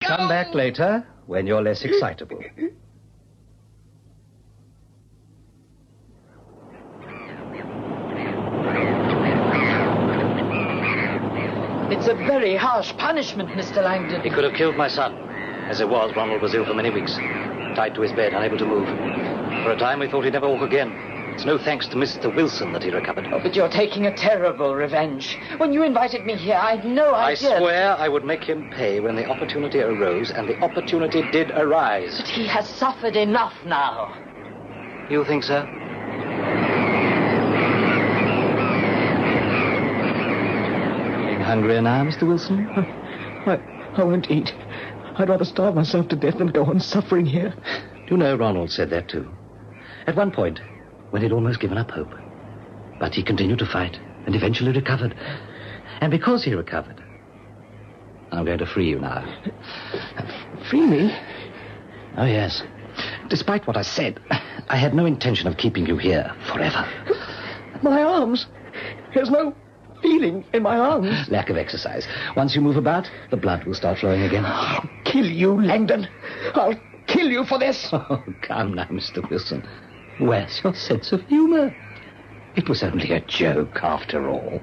come back later when you're less excitable. It's a very harsh punishment, Mr. Langdon. He could have killed my son. As it was, Ronald was ill for many weeks. Tied to his bed, unable to move. For a time, we thought he'd never walk again. It's no thanks to Mr. Wilson that he recovered. Oh, but you're taking a terrible revenge. When you invited me here, I had no idea... I swear I would make him pay when the opportunity arose, and the opportunity did arise. But he has suffered enough now. You think so? Feeling hungrier now, Mr. Wilson? I won't eat. I'd rather starve myself to death than go on suffering here. You know, Ronald said that too. At one point, when he'd almost given up hope. But he continued to fight and eventually recovered. And because he recovered, I'm going to free you now. Free me? Oh, yes. Despite what I said, I had no intention of keeping you here forever. My arms. There's no feeling in my arms. Lack of exercise. Once you move about, the blood will start flowing again. I'll kill you, Langdon. I'll kill you for this. Oh, come now, Mr. Wilson. Where's your sense of humor? It was only a joke, after all.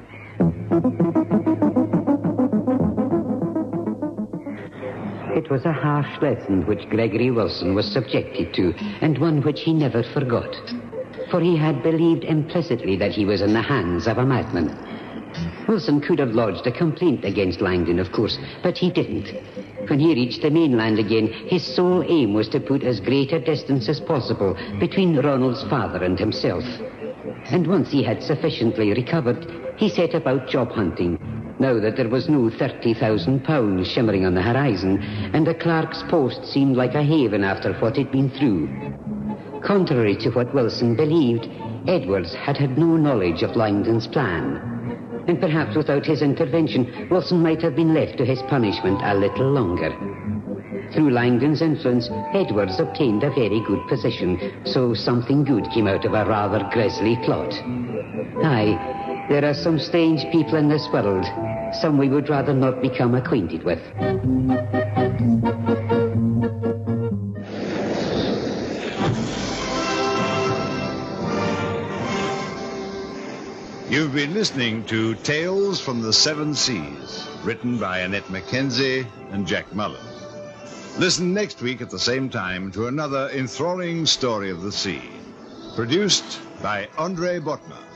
It was a harsh lesson which Gregory Wilson was subjected to, and one which he never forgot. For he had believed implicitly that he was in the hands of a madman. Wilson could have lodged a complaint against Langdon, of course, but he didn't. When he reached the mainland again, his sole aim was to put as great a distance as possible between Ronald's father and himself. And once he had sufficiently recovered, he set about job hunting, now that there was no £30,000 shimmering on the horizon, and the clerk's post seemed like a haven after what he'd been through. Contrary to what Wilson believed, Edwards had had no knowledge of Langdon's plan. And perhaps without his intervention, Wilson might have been left to his punishment a little longer. Through Langdon's influence, Edwards obtained a very good position, so something good came out of a rather grisly plot. Aye, there are some strange people in this world, some we would rather not become acquainted with. You've been listening to Tales from the Seven Seas, written by Annette Mackenzie and Jack Mullen. Listen next week at the same time to another enthralling story of the sea, produced by Andre Botma.